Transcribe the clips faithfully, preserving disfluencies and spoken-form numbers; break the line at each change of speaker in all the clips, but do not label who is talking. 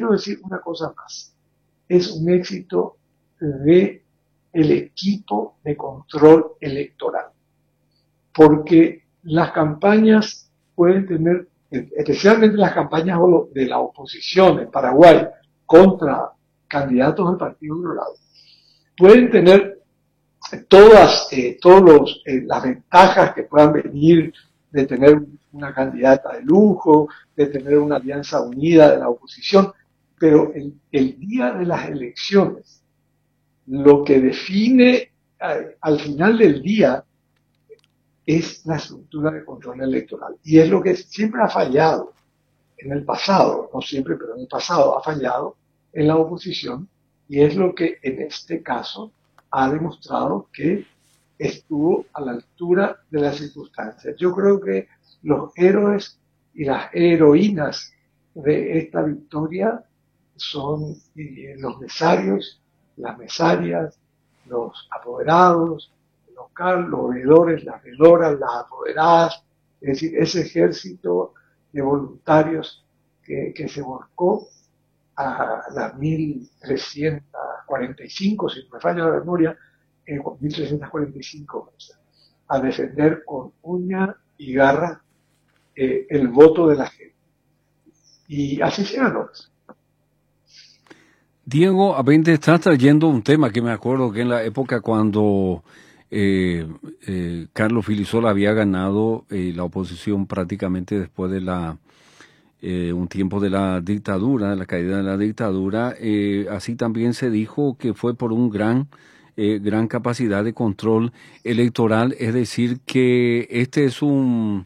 quiero decir una cosa más. Es un éxito de el equipo de control electoral, porque las campañas pueden tener, especialmente las campañas de la oposición en Paraguay contra candidatos del Partido Colorado, pueden tener todas, eh, todos los, eh, las ventajas que puedan venir de tener una candidata de lujo, de tener una alianza unida de la oposición, pero el, el día de las elecciones, lo que define eh, al final del día es la estructura de control electoral. Y es lo que siempre ha fallado en el pasado, no siempre, pero en el pasado ha fallado en la oposición, y es lo que en este caso ha demostrado que estuvo a la altura de las circunstancias. Yo creo que los héroes y las heroínas de esta victoria son eh, los mesarios, las mesarias, los apoderados, los, los veedores, las veedoras, las apoderadas, es decir, ese ejército de voluntarios que, que se volcó a las mil trescientos cuarenta y cinco, si no me falla la memoria, en mil trescientos cuarenta y cinco, a defender con uña y garra eh, el voto de la gente. Y así se ganó.
Diego, a veinte estás trayendo un tema que me acuerdo que en la época cuando eh, eh, Carlos Filisola había ganado eh, la oposición prácticamente después de la eh, un tiempo de la dictadura, de la caída de la dictadura, eh, así también se dijo que fue por un gran eh, gran capacidad de control electoral, es decir, que este es un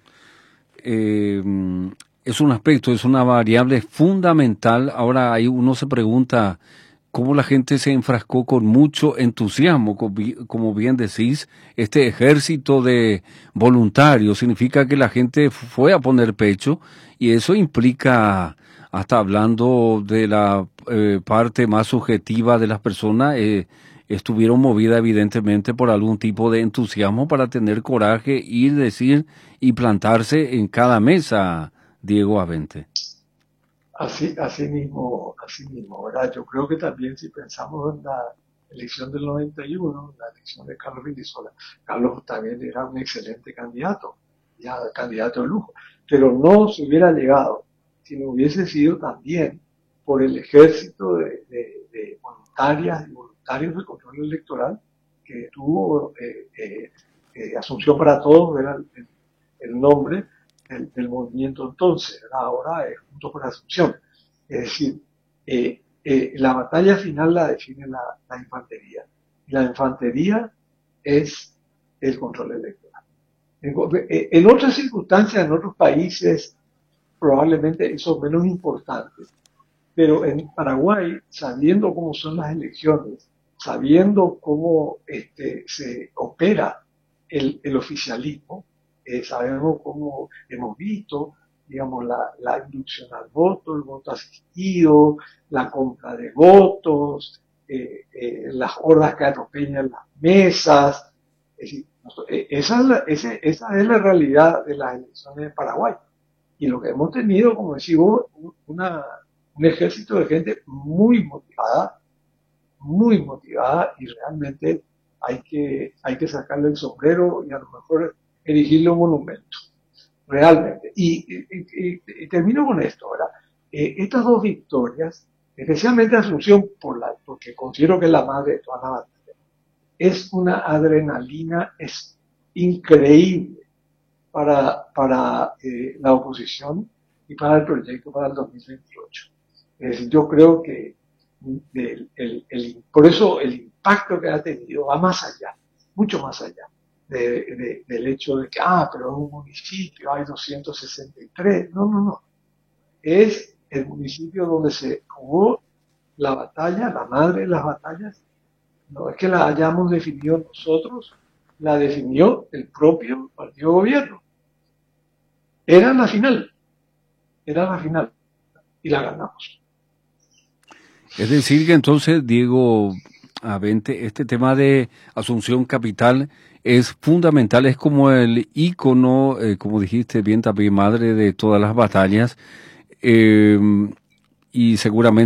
eh, es un aspecto, es una variable fundamental. Ahora ahí uno se pregunta cómo la gente se enfrascó con mucho entusiasmo, como bien decís, este ejército de voluntarios, significa que la gente fue a poner pecho, y eso implica, hasta hablando de la eh, parte más subjetiva de las personas, eh, estuvieron movidas evidentemente por algún tipo de entusiasmo para tener coraje, ir, decir y plantarse en cada mesa, Diego Avente.
Así, así mismo, así mismo, ¿verdad? Yo creo que también si pensamos en la elección del noventa y uno, la elección de Carlos Filisola, Carlos también era un excelente candidato, ya candidato de lujo, pero no se hubiera llegado si no hubiese sido también por el ejército de, de, de voluntarias y voluntarios de control electoral que tuvo eh, eh, eh, Asunción para Todos, era el, el nombre del, del movimiento entonces, ahora es Juntos por la Asunción. Es decir, eh, eh, la batalla final la define la, la infantería, y la infantería es el control electoral. En, en otras circunstancias, en otros países, probablemente eso es menos importante, pero en Paraguay, sabiendo cómo son las elecciones, sabiendo cómo este, se opera el, el oficialismo, eh, sabemos cómo hemos visto, digamos, la, la inducción al voto, el voto asistido, la compra de votos, eh, eh, las hordas que atropellan las mesas. Es decir, esa, es la, ese, esa es la realidad de las elecciones de Paraguay. Y lo que hemos tenido, como decimos, una, un ejército de gente muy motivada, muy motivada, y realmente hay que, hay que sacarle el sombrero y a lo mejor erigirle un monumento, realmente. Y, y, y, y termino con esto, ¿verdad? Eh, estas dos victorias, especialmente Asunción, por la, porque considero que es la madre de todas las batallas, es una adrenalina es increíble para, para eh, la oposición y para el proyecto para el dos mil veintiocho. Es decir, yo creo que el, el, el, por eso el impacto que ha tenido va más allá, mucho más allá de, de, del hecho de que, ah, pero en un municipio hay doscientos sesenta y tres. No, no, no. Es el municipio donde se jugó la batalla, la madre de las batallas. No es que la hayamos definido nosotros, la definió el propio partido de gobierno. Era la final, era la final, y la ganamos.
Es decir que entonces, Diego Avente, este tema de Asunción Capital es fundamental, es como el ícono, eh, como dijiste bien también, madre de todas las batallas, eh, y seguramente